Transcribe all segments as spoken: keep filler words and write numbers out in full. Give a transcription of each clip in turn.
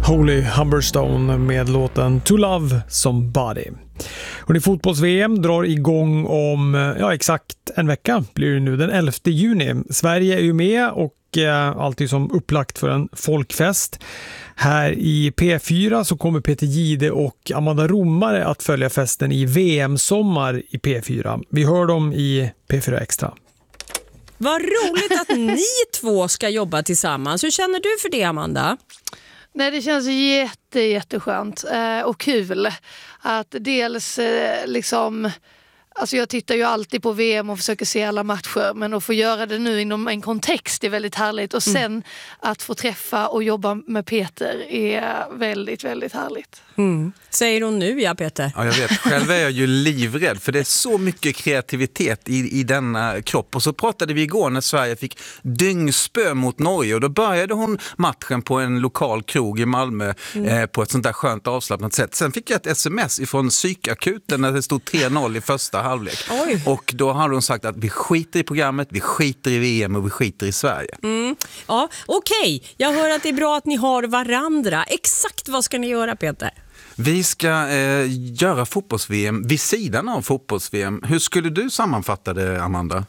Holy Humberstone med låten To Love Somebody. Och det fotbolls-V M drar igång om ja, exakt en vecka blir det nu den elfte juni. Sverige är ju med och eh, alltid som upplagt för en folkfest. Här i P fyra så kommer Peter Gide och Amanda Romare att följa festen i V M-sommar i P fyra. Vi hör dem i P fyra Extra. Vad roligt att ni två ska jobba tillsammans. Hur känner du för det, Amanda? Nej, det känns jätte, jätteskönt eh, och kul att dels eh, liksom, alltså jag tittar ju alltid på V M och försöker se alla matcher, men att få göra det nu inom en kontext är väldigt härligt och sen mm. att få träffa och jobba med Peter är väldigt, väldigt härligt. Mm. Säger hon nu, ja Peter? Ja, jag vet. Själv är jag ju livrädd för det är så mycket kreativitet i, i denna kropp. Och så pratade vi igår när Sverige fick dyngspö mot Norge och då började hon matchen på en lokal krog i Malmö mm. eh, på ett sånt där skönt avslappnat sätt. Sen fick jag ett sms ifrån psykakuten när det stod tre noll i första halvlek. Oj. Och då hade hon sagt att vi skiter i programmet, vi skiter i V M och vi skiter i Sverige. Mm. Ja, okej. Okay. Jag hör att det är bra att ni har varandra. Exakt vad ska ni göra, Peter? Vi ska eh, göra fotbolls-V M vid sidan av fotbolls-V M. Hur skulle du sammanfatta det, Amanda?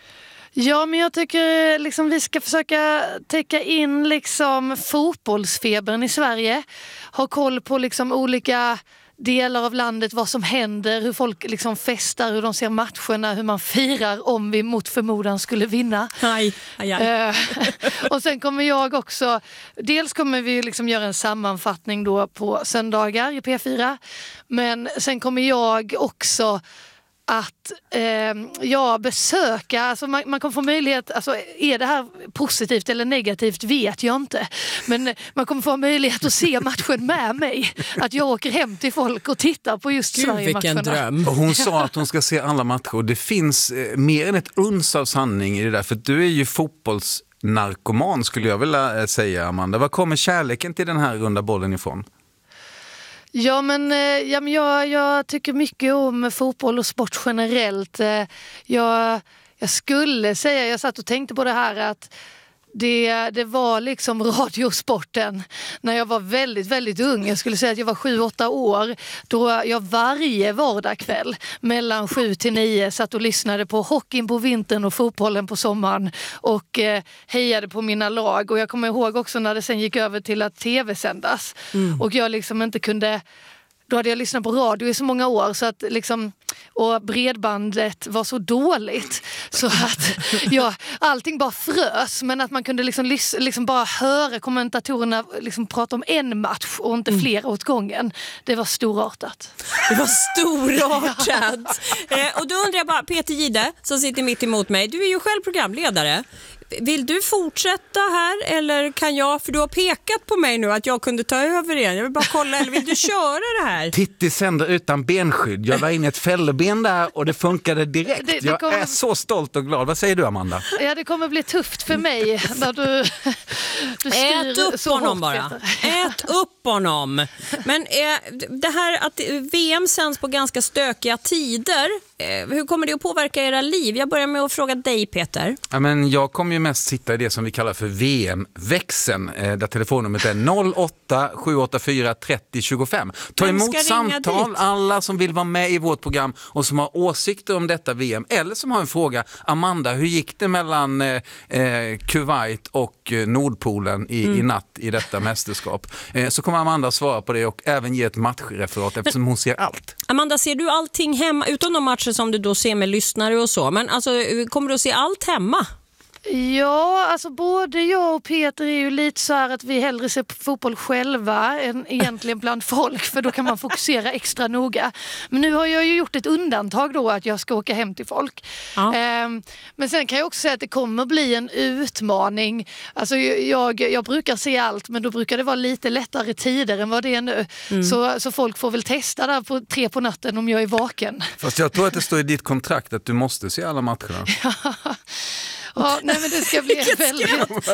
Ja, men jag tycker liksom vi ska försöka täcka in liksom fotbollsfebern i Sverige. Ha koll på liksom olika delar av landet, vad som händer, hur folk liksom festar, hur de ser matcherna, hur man firar om vi mot förmodan skulle vinna. Aj, aj, aj. Och sen kommer jag också, dels kommer vi liksom göra en sammanfattning då på söndagar i P fyra, men sen kommer jag också att eh, ja, besöka, alltså man, man kommer få möjlighet, alltså är det här positivt eller negativt vet jag inte, men man kommer få möjlighet att se matchen med mig, att jag åker hem till folk och tittar på just Sverige-matcherna. Dröm. Och hon sa att hon ska se alla matcher. Det finns eh, mer än ett uns av sanning i det där, för du är ju fotbollsnarkoman skulle jag vilja eh, säga, Amanda. Var kommer kärleken till den här runda bollen ifrån? Ja, men, ja, men jag, jag tycker mycket om fotboll och sport generellt. Jag, jag skulle säga, jag satt och tänkte på det här att det, det var liksom radiosporten när jag var väldigt, väldigt ung. Jag skulle säga att jag var sju, åtta år då jag varje vardagkväll mellan sju till nio satt och lyssnade på hockeyn på vintern och fotbollen på sommaren och eh, hejade på mina lag. Och jag kommer ihåg också när det sen gick över till att tv-sändas mm. och jag liksom inte kunde. Då hade jag lyssnat på radio i så många år så att liksom, och bredbandet var så dåligt så att ja, allting bara frös, men att man kunde liksom, liksom bara höra kommentatorerna liksom prata om en match och inte flera åt gången. Det var storartat. Det var storartat. Ja. eh, och då undrar jag bara, Peter Gide som sitter mitt emot mig, du är ju själv programledare. Vill du fortsätta här eller kan jag, för du har pekat på mig nu att jag kunde ta över igen. Jag vill bara kolla, eller vill du köra det här? Titti sänder utan benskydd. Jag var inne i ett fälleben där och det funkade direkt. Det, det jag kommer... är så stolt och glad. Vad säger du, Amanda? Ja, det kommer bli tufft för mig när du, du styr Ät upp så honom hårt, bara. Peter. Ät upp honom. Men eh, det här att V M sänds på ganska stökiga tider, eh, hur kommer det att påverka era liv? Jag börjar med att fråga dig, Peter. Ja, men jag kommer ju mest sitta i det som vi kallar för V M-växeln eh, där telefonnumret är noll åtta sju åtta fyra trettio tjugofem. Ta emot samtal, dit? Alla som vill vara med i vårt program och som har åsikter om detta V M eller som har en fråga. Amanda, hur gick det mellan eh, Kuwait och eh, Nordpolen i, mm. i natt i detta mästerskap? Eh, så kommer Amanda svara på det och även ge ett matchreferat eftersom hon ser allt. Amanda, ser du allting hemma utom de matcher som du då ser med lyssnare och så? Men alltså, kommer du att se allt hemma? Ja, alltså både jag och Peter är ju lite så här att vi hellre ser på fotboll själva än egentligen bland folk, för då kan man fokusera extra noga. Men nu har jag ju gjort ett undantag då att jag ska åka hem till folk. Ja. Ehm, men sen kan jag också säga att det kommer bli en utmaning. Alltså jag, jag brukar se allt, men då brukar det vara lite lättare tider än vad det är nu. Mm. Så, så folk får väl testa där på tre på natten om jag är vaken. Fast jag tror att det står i ditt kontrakt att du måste se alla matcherna. Ja, nej, men det ska bli väldigt...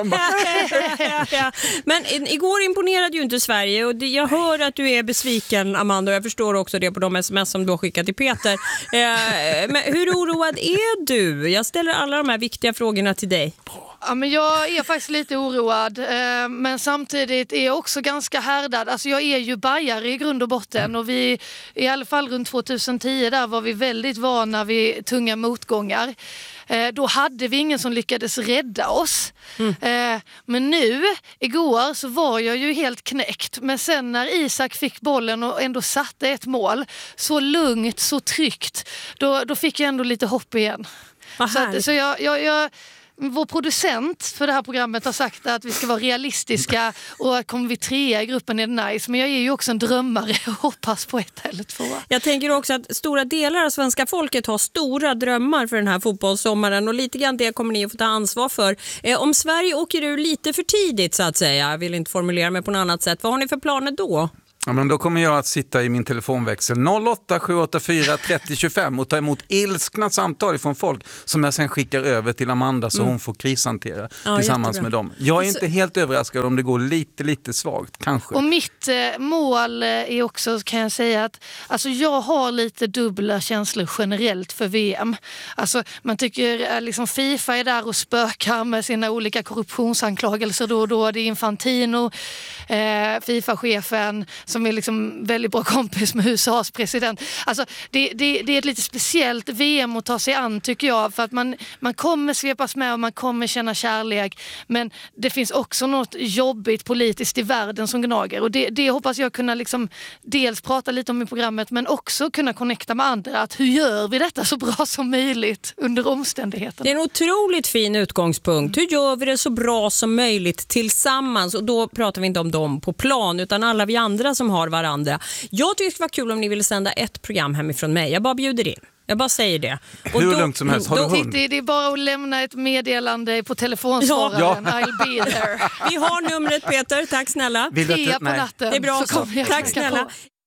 ja, ja. Men igår imponerade ju inte Sverige och jag hör att du är besviken, Amanda, och jag förstår också det på de sms som du har skickat till Peter. Men hur oroad är du? Jag ställer alla de här viktiga frågorna till dig. Bra. Ja, men jag är faktiskt lite oroad, eh, men samtidigt är jag också ganska härdad. Alltså jag är ju bajare i grund och botten och vi, i alla fall runt tjugohundratio där var vi väldigt vana vid tunga motgångar. Eh, då hade vi ingen som lyckades rädda oss. Mm. Eh, men nu, igår, så var jag ju helt knäckt. Men sen när Isak fick bollen och ändå satte ett mål, så lugnt, så tryggt, då, då fick jag ändå lite hopp igen. Så, att, så jag... jag, jag Vår producent för det här programmet har sagt att vi ska vara realistiska och kommer vi trea i gruppen är det nice. Men jag är ju också en drömmare och hoppas på ett eller två. Jag tänker också att stora delar av svenska folket har stora drömmar för den här fotbollssommaren och lite grann det kommer ni att få ta ansvar för. Eh, om Sverige åker ur lite för tidigt så att säga, jag vill inte formulera mig på något annat sätt, vad har ni för planer då? Ja, men då kommer jag att sitta i min telefonväxel noll åtta sju åtta fyra tre noll två fem och ta emot ilskna samtal från folk som jag sen skickar över till Amanda så mm. hon får krishantera ja, tillsammans jättebra. Med dem. Jag är alltså, inte helt överraskad om det går lite, lite svagt, kanske. Och mitt eh, mål är också, kan jag säga, att alltså, jag har lite dubbla känslor generellt för V M. Alltså, man tycker eh, liksom FIFA är där och spökar med sina olika korruptionsanklagelser då och då. Det är Infantino, eh, FIFA-chefen, som är liksom väldigt bra kompis med U S A:s president. Alltså, det, det, det är ett lite speciellt V M att ta sig an tycker jag, för att man, man kommer svepas med och man kommer känna kärlek, men det finns också något jobbigt politiskt i världen som gnager och det, det hoppas jag kunna liksom dels prata lite om i programmet men också kunna connecta med andra, att hur gör vi detta så bra som möjligt under omständigheterna. Det är en otroligt fin utgångspunkt. Hur gör vi det så bra som möjligt tillsammans, och då pratar vi inte om dem på plan utan alla vi andra som har varandra. Jag tycker det var kul om ni ville sända ett program hemifrån mig. Jag bara bjuder in. Jag bara säger det. Och hur då, lugnt som helst. Har då, du hund? Det, det är bara att lämna ett meddelande på telefonsvararen. Ja. I'll be there. Vi har numret, Peter. Tack snälla. Tre på natten. Det är bra. Så Tack snälla. På.